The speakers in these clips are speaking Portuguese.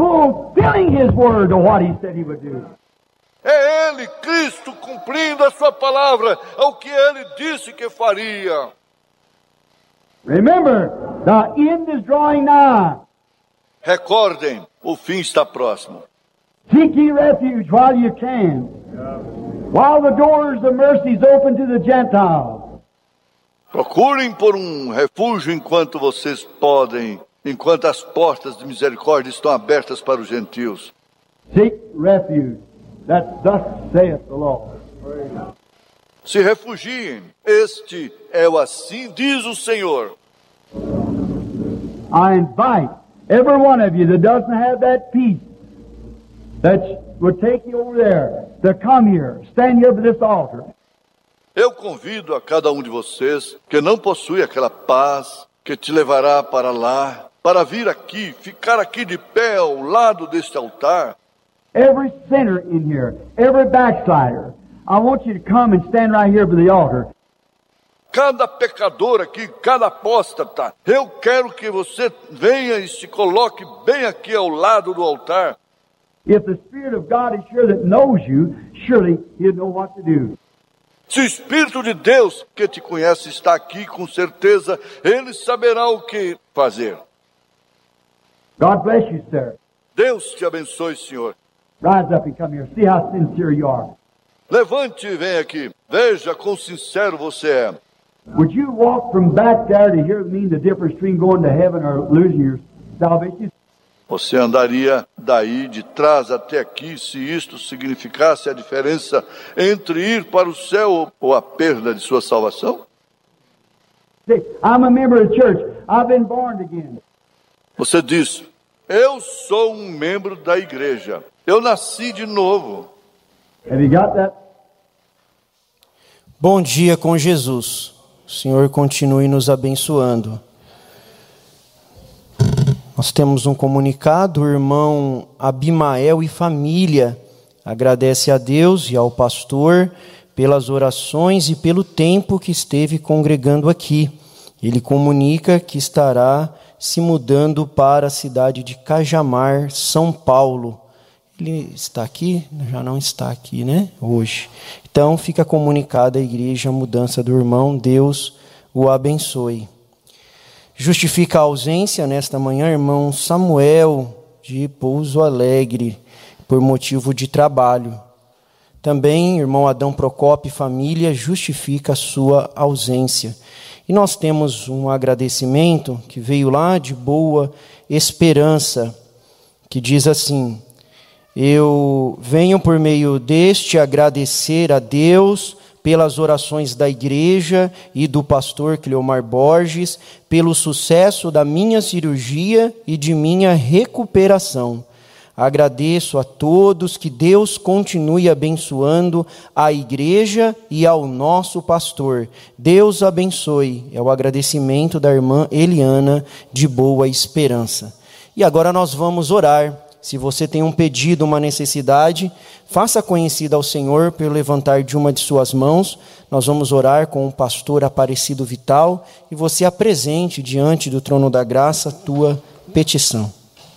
fulfilling His word to what He said He would do. É Ele, Cristo, cumprindo a sua palavra, ao que Ele disse que faria. Remember, the end is drawing nigh. Recordem, o fim está próximo. Seek ye refuge while you can, while the doors of mercy is open to the Gentiles. Procurem por um refúgio enquanto vocês podem, enquanto as portas de misericórdia estão abertas para os gentios. Seek refuge. That thus saith the Lord. Se refugiem, este é o assim diz o Senhor. I invite every one of you that doesn't have that peace, that would take you over there, to come here, stand here for this altar. Eu convido a cada um de vocês que não possui aquela paz que te levará para lá, para vir aqui, ficar aqui de pé ao lado deste altar. Every sinner in here, every backslider, I want you to come and stand right here for the altar. Cada pecador aqui, cada apóstata, eu quero que você venha e se coloque bem aqui ao lado do altar. If the Spirit of God is sure that knows you, surely He'll know what to do. Se o Espírito de Deus que te conhece está aqui, com certeza, Ele saberá o que fazer. God bless you, sir. Deus te abençoe, Senhor. Rise up and come here. See how sincere you are. Levante e vem aqui. Veja quão sincero você é. Would you walk from back there to hear me the difference between going to heaven or losing your salvation? Você andaria daí de trás até aqui se isto significasse a diferença entre ir para o céu ou a perda de sua salvação? Say, I'm a member of the church. I've been born again. Você diz, eu sou um membro da igreja. Eu nasci de novo. Have you got that? Bom dia com Jesus. O Senhor continue nos abençoando. Nós temos um comunicado, o irmão Abimael e família agradece a Deus e ao pastor pelas orações e pelo tempo que esteve congregando aqui. Ele comunica que estará se mudando para a cidade de Cajamar, São Paulo. Ele está aqui? Já não está aqui, né? Hoje. Então, fica comunicada a igreja a mudança do irmão. Deus o abençoe. Justifica a ausência nesta manhã, irmão Samuel, de Pouso Alegre, por motivo de trabalho. Também, irmão Adão Procópio e família, justifica a sua ausência. E nós temos um agradecimento que veio lá de Boa Esperança, que diz assim: eu venho por meio deste agradecer a Deus pelas orações da igreja e do pastor Cleomar Borges, pelo sucesso da minha cirurgia e de minha recuperação. Agradeço a todos, que Deus continue abençoando a igreja e ao nosso pastor. Deus abençoe. É o agradecimento da irmã Eliana de Boa Esperança. E agora nós vamos orar. Se você tem um pedido, uma necessidade, faça conhecida ao Senhor pelo levantar de uma de suas mãos. Nós vamos orar com o pastor Aparecido Vital e você apresente diante do trono da graça a tua petição.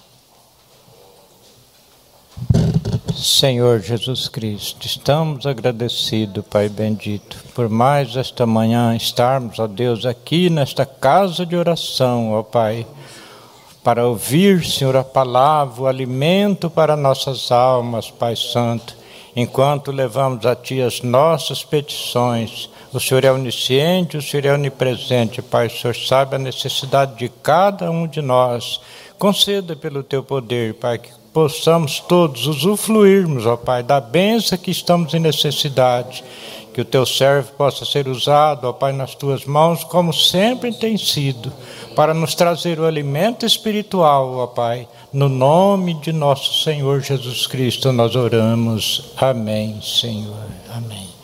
Senhor Jesus Cristo, estamos agradecidos, Pai bendito, por mais esta manhã estarmos, ó Deus, aqui nesta casa de oração, ó Pai, para ouvir, Senhor, a palavra, o alimento para nossas almas, Pai Santo, enquanto levamos a Ti as nossas petições. O Senhor é onisciente, o Senhor é onipresente, Pai. O Senhor sabe a necessidade de cada um de nós. Conceda pelo Teu poder, Pai, que possamos todos usufruirmos, ó Pai, da bênção que estamos em necessidade. Que o Teu servo possa ser usado, ó Pai, nas Tuas mãos, como sempre tem sido, para nos trazer o alimento espiritual, ó Pai. No nome de nosso Senhor Jesus Cristo nós oramos. Amém, Senhor. Amém.